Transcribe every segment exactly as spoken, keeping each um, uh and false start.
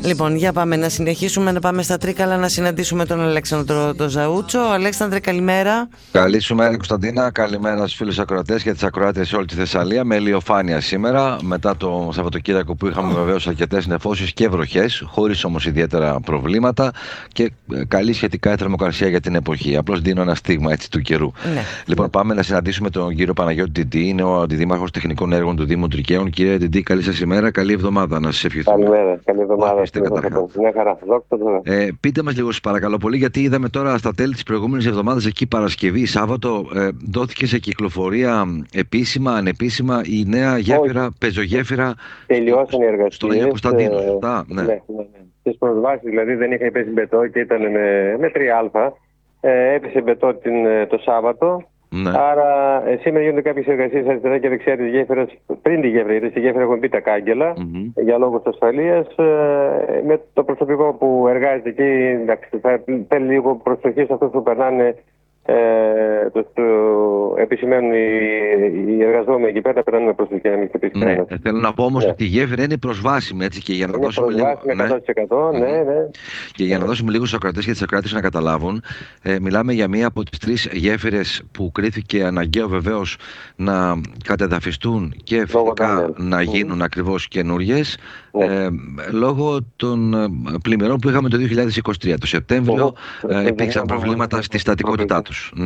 Λοιπόν, για πάμε να συνεχίσουμε, να πάμε στα Τρίκαλα να συναντήσουμε τον Αλέξανδρο τον Ζαούτσο. Αλέξανδρε, καλημέρα. Καλή σου μέρα, Κωνσταντίνα. Καλημέρα στους φίλους ακροατές και τις ακροάτριες σε όλη τη Θεσσαλία. Με ηλιοφάνεια σήμερα, μετά το Σαββατοκύριακο που είχαμε βεβαίως αρκετές νεφώσεις και βροχές, χωρίς όμως ιδιαίτερα προβλήματα και καλή σχετικά η θερμοκρασία για την εποχή. Απλώς δίνω ένα στίγμα έτσι του καιρού. Ναι. Λοιπόν, πάμε να συναντήσουμε τον κύριο Παναγιώτη Τιντή, είναι ο Αντιδήμαρχος Τεχνικών Έργων του Δήμου Τρικαίων. Κύριε Τιντή, καλή σας ημέρα, καλή εβδομάδα να σας ευχηθούμε. Καλημέρα, καλή εβδομάδα. Ναι, χαρά. Ε, πείτε μας λίγο, σας παρακαλώ πολύ, γιατί είδαμε τώρα στα τέλη της προηγούμενης εβδομάδας, εκεί Παρασκευή, Σάββατο, ε, δόθηκε σε κυκλοφορία επίσημα, ανεπίσημα η νέα γέφυρα, πεζογέφυρα. Τελειώσαν οι εργασίες. Στον Αγίο Κωνσταντίνο, σωστά. Ναι, ναι, ναι. Στις προσβάσεις δηλαδή δεν είχα πέσει μπετό και ήταν με, με τρία α. Ε, έπεσε μπετό την, το Σάββατο. Ναι. Άρα ε, σήμερα γίνονται κάποιες εργασίες αριστερά και δεξιά της γέφυρας, πριν τη γέφυρα, γιατί στη γέφυρα έχουν μπει τα κάγκελα mm-hmm. για λόγους ασφαλείας. Ε, με το προσωπικό που εργάζεται εκεί, εντάξει, θα θέλει λίγο προσοχή σε αυτούς που περνάνε. Ε, το, το, επισημαίνουν οι, οι εργαζόμενοι εκεί πέρα, περνάνε με προσοχή να μην χτυπήσει ναι, κανένας. Θέλω να πω όμως ναι. ότι η γέφυρα είναι προσβάσιμη, έτσι, και για να είναι δώσουμε λίγο. εκατό τοις εκατό, ναι. Ναι, ναι. Και για να δώσουμε λίγο στους ακροατές και τις ακροάτες να καταλάβουν, ε, μιλάμε για μία από τις τρεις γέφυρες που κρίθηκε αναγκαίο βεβαίως να κατεδαφιστούν και φυσικά να γίνουν mm. ακριβώς καινούριες. Ναι. Ε, λόγω των πλημμυρών που είχαμε το δύο χιλιάδες είκοσι τρία. Το Σεπτέμβριο ε, υπήρξαν προβλήματα στη στατικότητά τους. Ναι.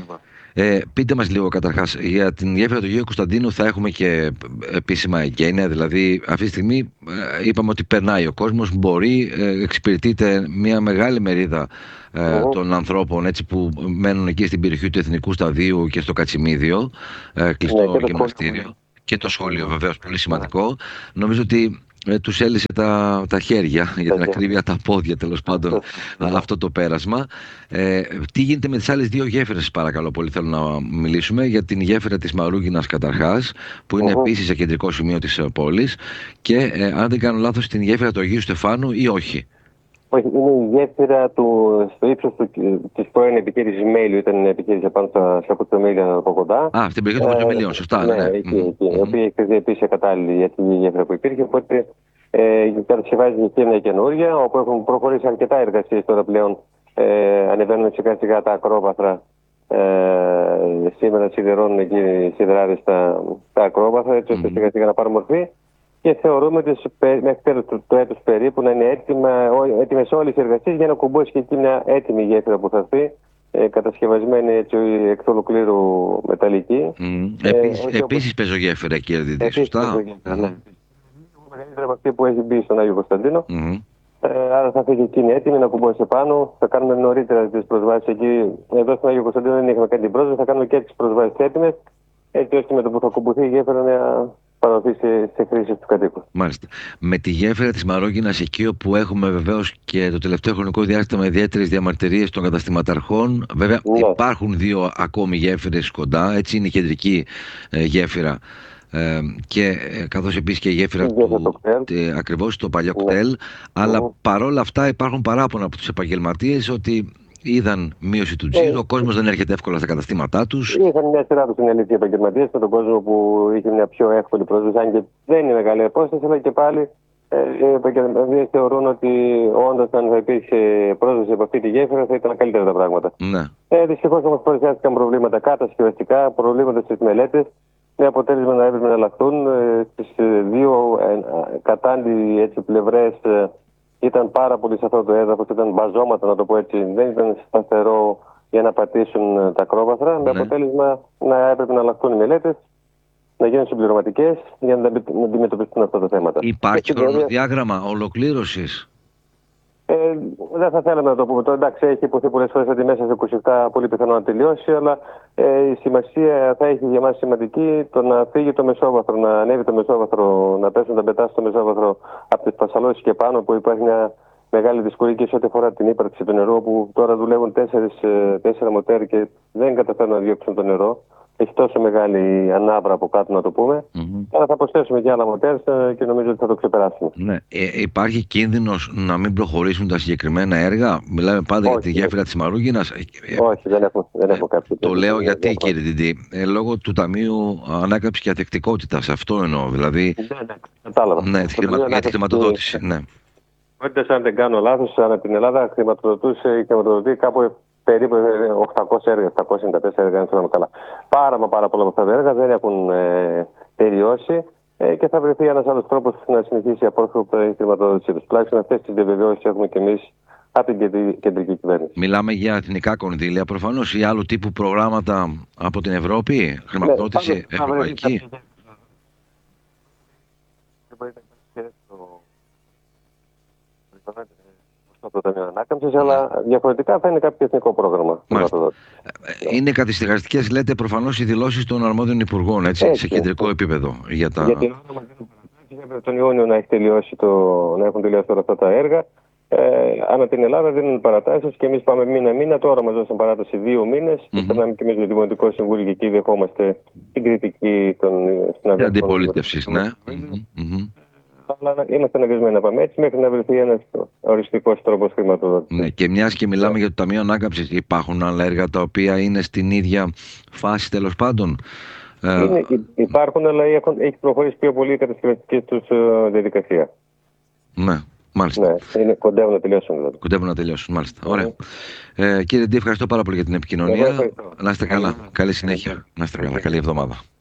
Ε, πείτε μας λίγο καταρχάς για την γέφυρα του Αγίου Κωνσταντίνου. Θα έχουμε και επίσημα εγγένεια, δηλαδή αυτή τη στιγμή ε, είπαμε ότι περνάει ο κόσμος, μπορεί, ε, εξυπηρετείται μια μεγάλη μερίδα ε, oh. των ανθρώπων έτσι, που μένουν εκεί στην περιοχή του Εθνικού Σταδίου και στο Κατσιμίδιο, ε, κλειστό oh. γυμναστήριο και το σχολείο βεβαίως, πολύ σημαντικό. Oh. Νομίζω ότι Ε, τους έλυσε τα, τα χέρια, για την ακρίβεια τα πόδια τέλος πάντων αυτό το πέρασμα. Ε, τι γίνεται με τις άλλες δύο γέφυρες, παρακαλώ πολύ, θέλω να μιλήσουμε για την γέφυρα της Μαρούγινας καταρχάς, που είναι uh-huh. επίσης σε κεντρικό σημείο της πόλης, και ε, αν δεν κάνω λάθος την γέφυρα του Αγίου Στεφάνου ή όχι? Όχι, είναι η γέφυρα του, στο ύψος της πρώην επιχείρησης Μέλιου, ήταν επιχείρηση πάνω στα, στα Κουτσομέλια από κοντά. Α, στην περιοχή των Κουτσομελίων, σωστά. Ναι, ναι. Εκεί, εκεί, mm-hmm. η οποία έχει επίσης κατάλληλη για τη γέφυρα που υπήρχε, οπότε ε, κατασκευάζει και μια καινούργια, όπου έχουν προχωρήσει αρκετά εργασίες τώρα πλέον. Ε, ανεβαίνουν σιγά σιγά τα ακρόβαθρα. Ε, σήμερα σιδερώνουν εκεί οι σιδεράδες τα, τα ακρόβαθρα, έτσι ώστε mm-hmm. σιγά σιγά να πάρουν μορφή. Και θεωρούμε ότι μέχρι τέλος του, του έτους περίπου να είναι έτοιμα, έτοιμες όλες οι εργασίες για να κουμπώσει και εκεί μια έτοιμη γέφυρα που θα έρθει, ε, κατασκευασμένη έτσι εκ του ολοκλήρου μεταλλική. Mm. Ε, επίσης, όπως... επίσης πεζογέφυρα, κύριε Διδή, σωστά. Ναι. Ναι. Μεγαλύτερα από αυτή που έχει μπει στον Άγιο Κωνσταντίνο. Mm. Ε, άρα θα φύγει εκείνη έτοιμη να κουμπώσει πάνω. Θα κάνουμε νωρίτερα τις προσβάσεις εκεί. Εδώ στον Άγιο Κωνσταντίνο δεν είχαμε κάνει την πρόσβαση. Θα κάνουμε και τις προσβάσεις έτοιμες, έτσι ώστε με το που θα κουμπωθεί η γέφυρα να παραδοθεί σε, σε χρήση του κατοίκου. Μάλιστα. Με τη γέφυρα της Μαρόγινας, εκεί όπου έχουμε βεβαίως και το τελευταίο χρονικό διάστημα ιδιαίτερες διαμαρτυρίες των καταστηματαρχών, βέβαια ναι. υπάρχουν δύο ακόμη γέφυρες κοντά, έτσι είναι η κεντρική ε, γέφυρα. Ε, και ε, καθώς επίσης και η γέφυρα η του, ε, ακριβώς το παλιό ναι. κτέλ, αλλά ναι. παρόλα αυτά υπάρχουν παράπονα από τους επαγγελματίες ότι είδαν μείωση του τζίρου, yeah. ο κόσμος δεν έρχεται εύκολα στα καταστήματά τους. Είχαν μια σειρά του συνελήφθη επαγγελματίες με τον κόσμο που είχε μια πιο εύκολη πρόσβαση, αν και δεν είναι μεγάλη απόσταση, αλλά και πάλι ε, οι επαγγελματίες θεωρούν ότι όντως αν θα υπήρχε πρόσβαση από αυτή τη γέφυρα θα ήταν καλύτερα τα πράγματα. Ναι. Ε, δυστυχώς όμως παρουσιάστηκαν προβλήματα κατασκευαστικά, προβλήματα στις μελέτες, με αποτέλεσμα να έπρεπε να αλλάχθουν ε, στις δύο ε, κατάλληλες πλευρές. Ε, Ήταν πάρα πολύ σε αυτό το έδαφος, ήταν μπαζώματα να το πω έτσι, δεν ήταν σταθερό για να πατήσουν τα ακρόβαθρα, ναι. με αποτέλεσμα να έπρεπε να αλλάχθουν οι μελέτες, να γίνουν συμπληρωματικές για να αντιμετωπιστούν αυτά τα θέματα. Υπάρχει χρονοδιάγραμμα ολοκλήρωσης? Ε, δεν θα θέλαμε να το πούμε. Το, εντάξει, έχει υποθεί πολλές φορές ότι μέσα σε είκοσι επτά πολύ πιθανό να τελειώσει, αλλά ε, η σημασία θα έχει για μας σημαντική το να φύγει το μεσόβαθρο, να ανέβει το μεσόβαθρο, να πέσουν τα μπετά στο μεσόβαθρο από τις Πασαλώσεις και πάνω, που υπάρχει μια μεγάλη δυσκολία και σε ό,τι αφορά την ύπαρξη του νερού, που τώρα δουλεύουν τέσσερις, τέσσερα μοτέρ και δεν καταφέρνουν να διώξουν το νερό. Έχει τόσο μεγάλη ανάβρα από κάτω, να το πούμε. Mm-hmm. Αλλά θα προσθέσουμε και άλλα μοτέρ και νομίζω ότι θα το ξεπεράσουμε. Ναι. Ε, υπάρχει κίνδυνος να μην προχωρήσουν τα συγκεκριμένα έργα? Μιλάμε πάντα όχι, για τη γέφυρα της Μαρούγινας. Όχι, δεν έχω, δεν έχω κάποιο. Το λέω γιατί, κύριε Τιντή, ε, λόγω του Ταμείου Ανάκαμψης και Ανθεκτικότητας. Αυτό εννοώ. Δηλαδή. Ναι, ναι, κατάλαβα. Ναι, για τη χρηματοδότηση. Ναι. Πόντες, αν δεν κάνω λάθος, ανά την Ελλάδα χρηματοδοτούσε, χρηματοδοτεί κάπου περίπου οκτακόσια έργα, επτακόσια ενενήντα τέσσερα έργα, αν θυμάμαι καλά. Πάρα μα πάρα πολλά από αυτά τα έργα δεν έχουν ε, τελειώσει ε, και θα βρεθεί ένας άλλος τρόπος να συνεχίσει η απόρροφη χρηματοδότησή τους. Τουλάχιστον αυτές τις διαβεβαιώσεις έχουμε και εμείς από την κεντρική κυβέρνηση. Μιλάμε για εθνικά κονδύλια προφανώς ή άλλου τύπου προγράμματα από την Ευρώπη, χρηματοδότηση ναι, ευρωπαϊκή. Στο Ταμείο Ανάκαμψης, αλλά διαφορετικά θα είναι κάποιο εθνικό πρόγραμμα. Είναι καθυστερητικές, λέτε, προφανώς οι δηλώσεις των αρμόδιων υπουργών, έτσι, έτσι, σε κεντρικό επίπεδο. Για τα... Γιατί τον Ιούνιο να, έχει τελειώσει το, να έχουν τελειώσει όλα αυτά τα έργα. Ε, ανά την Ελλάδα δίνουν παρατάσεις και εμείς πάμε μήνα-μήνα. Τώρα μας δώσαν παράταση δύο μήνες. Mm-hmm. Και περνάμε και εμείς με το Δημοτικό Συμβούλιο και εκεί δεχόμαστε την κριτική των συναδέλφων. Αντιπολίτευσης, ναι. Mm-hmm. Αλλά είμαστε αναγκασμένοι να πάμε έτσι μέχρι να βρεθεί ένας οριστικός τρόπος χρηματοδότησης. Ναι, και μιας και μιλάμε για το Ταμείο Ανάκαμψης, υπάρχουν άλλα έργα τα οποία είναι στην ίδια φάση τέλος πάντων. Είναι, υπάρχουν, αλλά έχουν, έχει προχωρήσει πιο πολύ η κατασκευαστική τους διαδικασία. Ναι. Μάλιστα. Ναι, είναι, κοντεύουν να τελειώσουν. Δηλαδή. Κοντεύουν να τελειώσουν, μάλιστα. Mm-hmm. Ωραία. Ε, κύριε Ντί, ευχαριστώ πάρα πολύ για την επικοινωνία. Να είστε καλά. Καλή συνέχεια. Να είστε καλά. Καλή εβδομάδα.